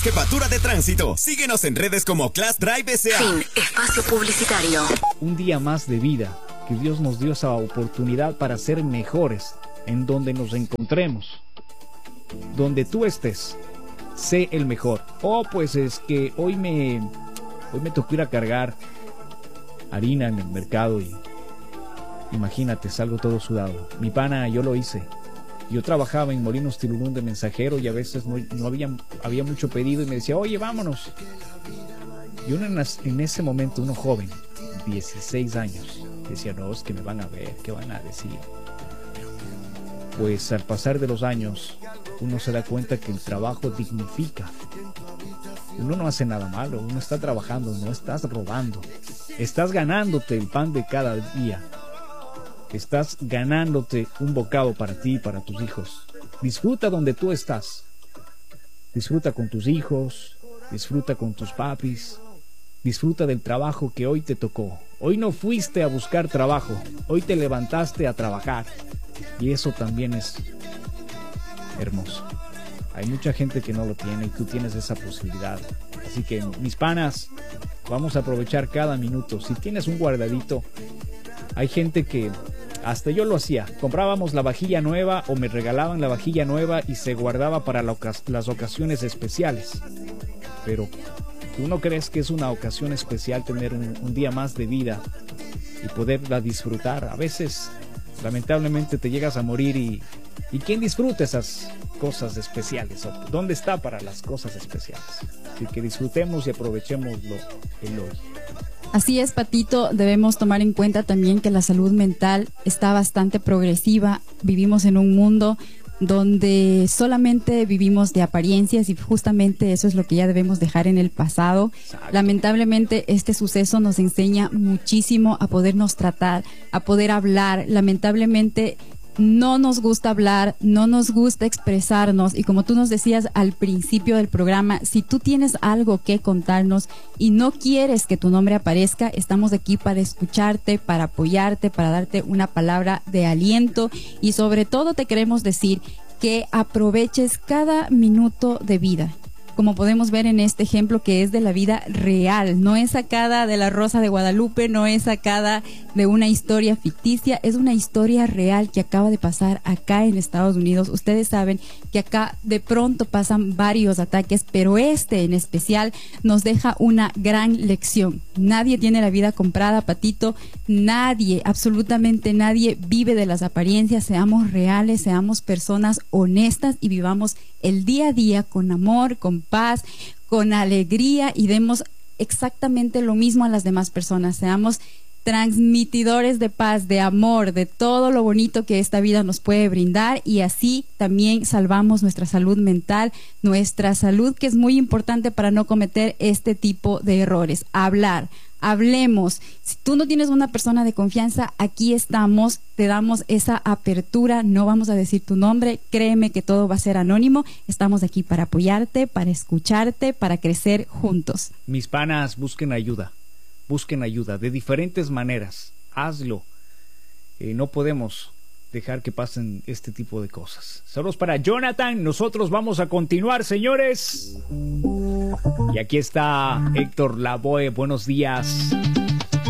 Jefatura de Tránsito. Síguenos en redes como Class Drive SA. Fin. Espacio publicitario. Un día más de vida, que Dios nos dio esa oportunidad para ser mejores en donde nos encontremos. Donde tú estés, sé el mejor. Pues es que hoy me tocó ir a cargar harina en el mercado y imagínate, salgo todo sudado. Mi pana, yo lo hice. Yo trabajaba en Molinos Tilurún de mensajero y a veces no había mucho pedido y me decía, oye, vámonos. Y uno en ese momento, uno joven, 16 años, decía, no, es que me van a ver, ¿qué van a decir? Pues al pasar de los años, uno se da cuenta que el trabajo dignifica. Uno no hace nada malo, uno está trabajando, no estás robando. Estás ganándote el pan de cada día. Estás ganándote un bocado para ti y para tus hijos. Disfruta donde tú estás. Disfruta con tus hijos, disfruta con tus papis, disfruta del trabajo que hoy te tocó. Hoy no fuiste a buscar trabajo, hoy te levantaste a trabajar. Y eso también es hermoso. Hay mucha gente que no lo tiene y tú tienes esa posibilidad. Así que, mis panas, vamos a aprovechar cada minuto. Si tienes un guardadito, hay gente que hasta yo lo hacía. Comprábamos la vajilla nueva o me regalaban la vajilla nueva y se guardaba para las ocasiones especiales. Pero ¿tú no crees que es una ocasión especial tener un día más de vida y poderla disfrutar? A veces, lamentablemente, te llegas a morir y ¿quién disfruta esas cosas especiales? ¿Dónde está para las cosas especiales? Así que disfrutemos y aprovechemos el hoy. Así es, Patito, debemos tomar en cuenta también que la salud mental está bastante progresiva. Vivimos en un mundo donde solamente vivimos de apariencias y justamente eso es lo que ya debemos dejar en el pasado. Exacto. Lamentablemente este suceso nos enseña muchísimo a podernos tratar, a poder hablar. Lamentablemente no nos gusta hablar, no nos gusta expresarnos y como tú nos decías al principio del programa, si tú tienes algo que contarnos y no quieres que tu nombre aparezca, estamos aquí para escucharte, para apoyarte, para darte una palabra de aliento y sobre todo te queremos decir que aproveches cada minuto de vida. Como podemos ver en este ejemplo que es de la vida real, no es sacada de la Rosa de Guadalupe, no es sacada de una historia ficticia, es una historia real que acaba de pasar acá en Estados Unidos. Ustedes saben que acá de pronto pasan varios ataques, pero este en especial nos deja una gran lección. Nadie tiene la vida comprada, Patito, nadie, absolutamente nadie vive de las apariencias. Seamos reales, seamos personas honestas y vivamos el día a día con amor, con paz, con alegría y demos exactamente lo mismo a las demás personas. Seamos transmitidores de paz, de amor, de todo lo bonito que esta vida nos puede brindar y así también salvamos nuestra salud mental, nuestra salud que es muy importante para no cometer este tipo de errores. Hablemos. Si tú no tienes una persona de confianza, aquí estamos, te damos esa apertura, no vamos a decir tu nombre, créeme que todo va a ser anónimo, estamos aquí para apoyarte, para escucharte, para crecer juntos. Mis panas, busquen ayuda de diferentes maneras, hazlo. No podemos dejar que pasen este tipo de cosas. Saludos para Jonathan, nosotros vamos a continuar, señores. Y aquí está Héctor Lavoe, buenos días.